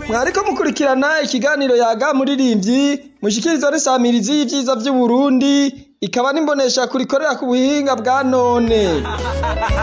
Mwariko mukurikirana ikiganiro Yaga Muririmbyi mushikirizwa n'isamirizi y'ivyiza vy'Uburundi ikaba n'imbonesha kurikorera ku buhinga bwa none.